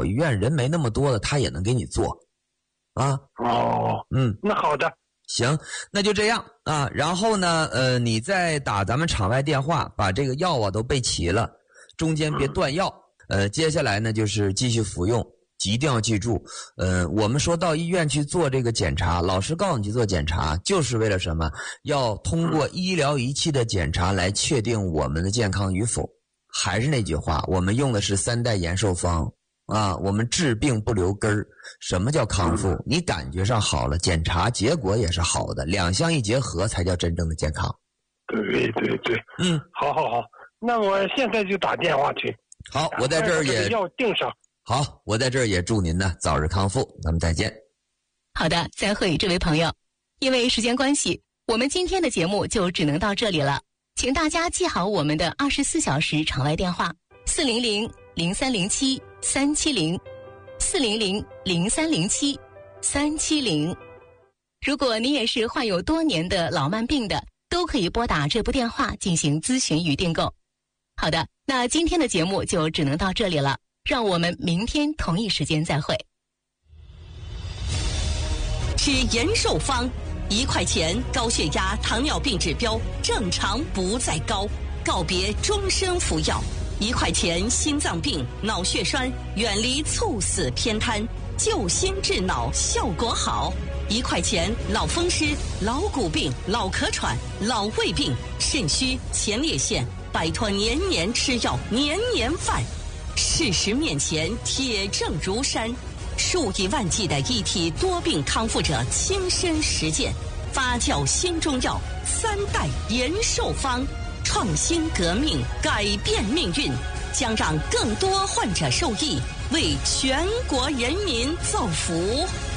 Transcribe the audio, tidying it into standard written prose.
小医院人没那么多的，他也能给你做啊。 那好的， 行，那就这样啊。然后呢，你再打咱们场外电话，把这个药啊都备齐了，中间别断药。接下来呢就是继续服用，一定要记住，我们说到医院去做这个检查，老师告诉你去做检查，就是为了什么？要通过医疗仪器的检查来确定我们的健康与否。还是那句话，我们用的是3代延寿方啊，我们治病不留根儿。什么叫康复？你感觉上好了，检查结果也是好的，两项一结合才叫真正的健康。 对，好，那我现在就打电话去。 好，我在这儿也要订上。 好，我在这儿也祝您呢早日康复，咱们再见。 好的，再会，这位朋友。因为时间关系，我们今天的节目就只能到这里了，请大家记好我们的24小时场外电话400-0307-370，400-0307-370。如果你也是患有多年的老慢病的，都可以拨打这部电话进行咨询与订购。好的，那今天的节目就只能到这里了，让我们明天同一时间再会。 吃延寿方，1块钱高血压、糖尿病指标正常不再高，告别终身服药。1块钱心脏病、脑血栓，远离猝死偏瘫，救心治脑效果好。1块钱老风湿、老骨病、老咳喘、老胃病、肾虚、前列腺，摆脱年年吃药、年年犯。事实面前铁证如山，数以万计的一体多病康复者亲身实践，发酵新中药3代延寿方，创新革命，改变命运，将让更多患者受益，为全国人民造福。